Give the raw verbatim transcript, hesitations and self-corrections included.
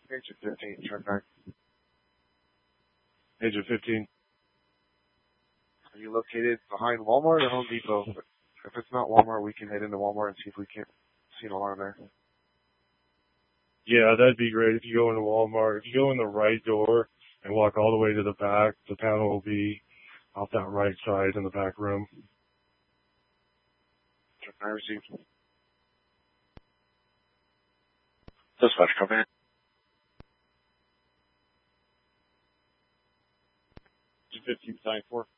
Agent fifteen, turn back. Agent fifteen. Are you located behind Walmart or Home Depot? If it's not Walmart, we can head into Walmart and see if we can't see an alarm there. Yeah, that'd be great if you go into Walmart. If you go in the right door and walk all the way to the back, the panel will be off that right side in the back room. I received. Dispatch, come in. fifteen, sign four.